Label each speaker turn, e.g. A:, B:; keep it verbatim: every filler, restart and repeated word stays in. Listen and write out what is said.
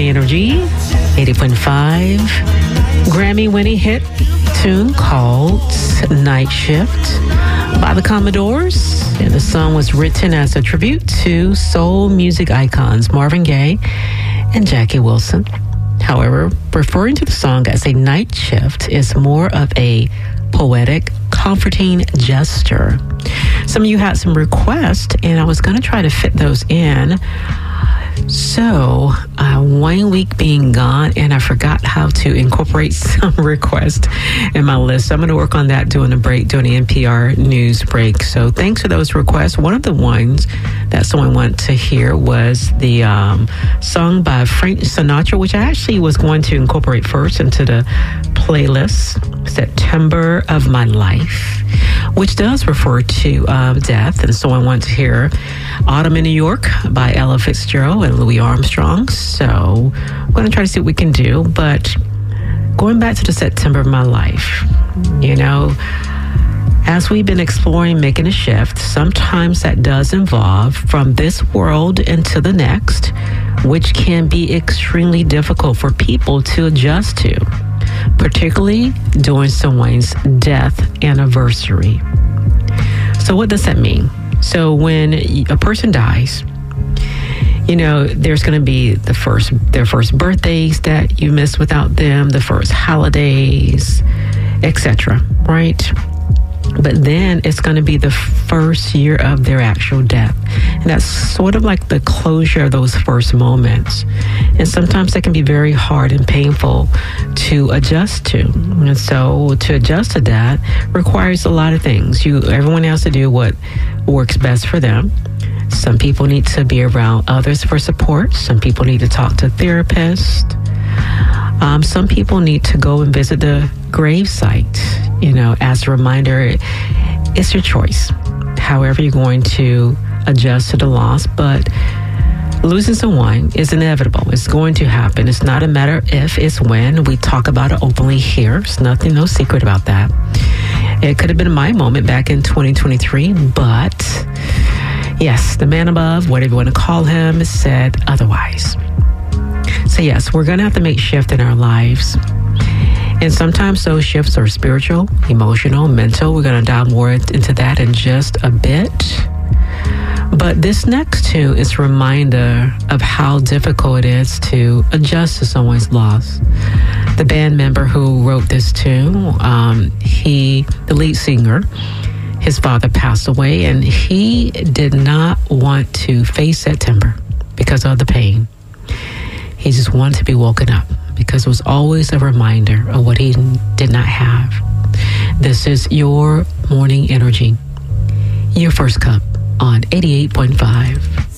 A: Energy, eighty point five. Grammy-winning hit tune called Night Shift by the Commodores. And the song was written as a tribute to soul music icons Marvin Gaye and Jackie Wilson. However, referring to the song as a night shift is more of a poetic, comforting gesture. Some of you had some requests, and I was going to try to fit those in. So, uh, one week being gone, and I forgot how to incorporate some requests in my list. So I'm going to work on that during the break, during the N P R news break. So thanks for those requests. One of the ones that someone wanted to hear was the um, song by Frank Sinatra, which I actually was going to incorporate first into the playlist, September of My Life, which does refer to uh, death. And someone wanted to hear Autumn in New York by Ella Fitzgerald and Louis Armstrong. So I'm going to try to see what we can do. But going back to the September of My Life, you know, as we've been exploring making a shift, sometimes that does involve from this world into the next, which can be extremely difficult for people to adjust to, particularly during someone's death anniversary. So what does that mean? So when a person dies, you know, there's going to be the first, their first birthdays that you miss without them, the first holidays, et cetera, right? But then it's going to be the first year of their actual death. And that's sort of like the closure of those first moments. And sometimes that can be very hard and painful to adjust to. And so to adjust to that requires a lot of things. You, everyone has to do what works best for them. Some people need to be around others for support. Some people need to talk to therapists. Um, some people need to go and visit the gravesite, you know, as a reminder. It's your choice, however you're going to adjust to the loss. But losing someone is inevitable. It's going to happen. It's not a matter of if, it's when. We talk about it openly here. There's nothing, no secret about that. It could have been my moment back in twenty twenty-three, but yes, the man above, whatever you want to call him, said otherwise. So yes, we're going to have to make shifts in our lives. And sometimes those shifts are spiritual, emotional, mental. We're going to dive more into that in just a bit. But this next tune is a reminder of how difficult it is to adjust to someone's loss. The band member who wrote this tune, um, he, the lead singer, his father passed away, and he did not want to face September because of the pain. He just wanted to be woken up because it was always a reminder of what he did not have. This is your morning energy, your first cup on eighty-eight point five.